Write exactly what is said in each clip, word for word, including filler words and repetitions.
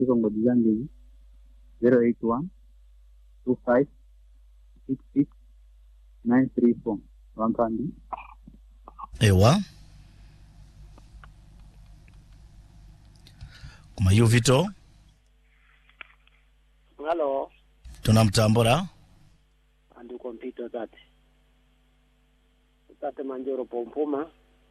Kiko Mbodizangi zero eight one two five six six nine three four. Wampandi. Ewa. Kuma Yuvito. Hello. Tunamtambura. Andu kompito tate. Tate manjoro pompuma.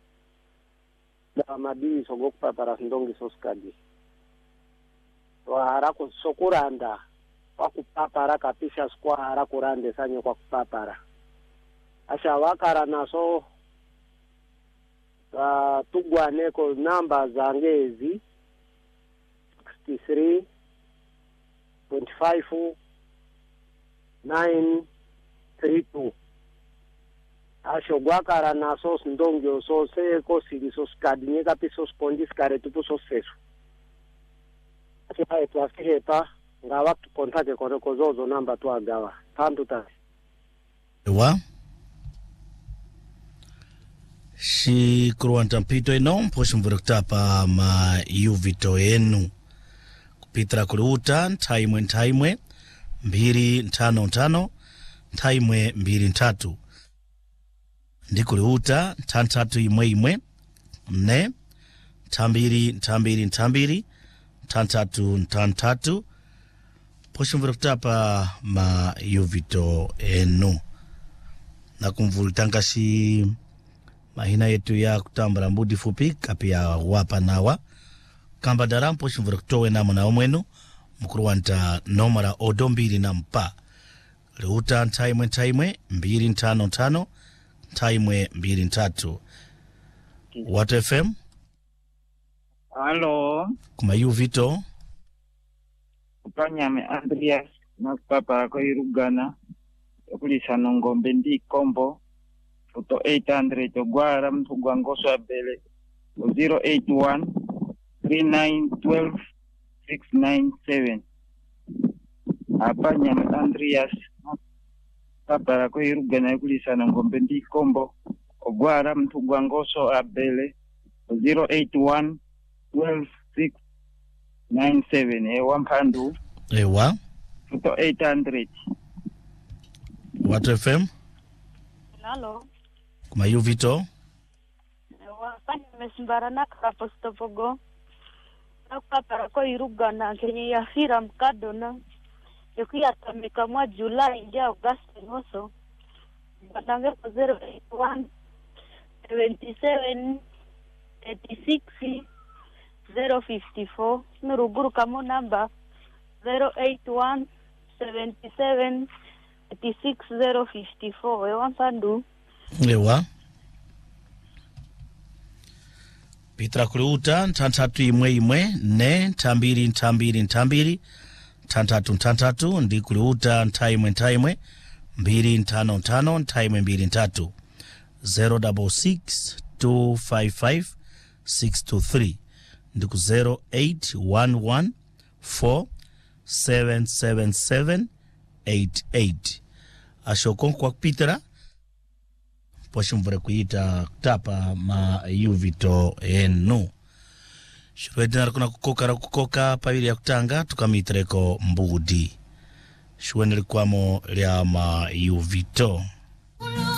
Da madini sogokpa para ndongi soskadi. Wa harako sokuranda. Kwa kupapara kapisha skwa harako rande sanyo kwa kupapara. Asha wakara naso uh, tugwa neko namba za ngezi sixty-three twenty-five nine three two. Asho gwakara naso ndongyo so se ko sili so skadi nyeka piso spondi skare tupu so sesu. Asho hae tuaskiheta nga waktu kontate koreko zozo namba tuagawa. Tantu tasi. Ewa. Si kuruanta mpito ino mposhi mvurukutapa ma Yuvito enu kupitra kuruuta ntaimwe ntaimwe mbiri ntano ntano ntaimwe mbiri ntatu ndi kuruuta ntantatu imwe imwe ne ntambiri ntambiri ntambiri ntantatu ntantatu poshi mvurukutapa ma Yuvito enu na kumvurutanga si mahina yetu ya kutambara mbudi fupi kapia wapa nawa kamba darampo shimvura kutowe na mwana omwenu mkuru wanta nomara odombiri na mpa leuta ntaimwe ntaimwe mbiri ntano ntano ntaimwe mbiri ntatu What F M. Halo Kuma Yuvito Upanyame Andreas na papa kwa Irugana kulisa nongombe ndi kombo Futo eight hundred ogwara mtu gwangoso abele zero eight one three nine one two six nine seven. Apanya Andreas papa ko Irugana kulisa ngombe ndi kombo ogwara mtu gwangoso abele zero eight one two two six nine seven. E wampandu ewa Futo eight hundred. What F M. Hello. Kuma Yuvito Wafanya mesimbara na karapostopogo na kupapara ko Irugana kenye ya fira mkado na yuki ya tamika mwa Julai nja Augusti noso batange ko zero eight one seven seven eight six zero five four nuruguru kamo namba zero eight one seven seven eight six zero five four. Ewa mpandu ewa Pitra kuruuta ntantatu imwe imwe ne ntambiri ntambiri ntambiri ntantatu ntantatu ndi kuruuta ntaimwe ntaimwe mbiri ntano ntano ntaimwe mbiri ntatu zero double six two five five six two three ndi ku zero eight one one four seven seven seven eight eight. Ashokon kwa Pitra poshi mvure kuita kutapa ma Yuvito enu shuwedina kuna kukoka ra kukoka pavili ya kutanga tukamitreko mbudi shuwenili kwamo lia ma Yuvito.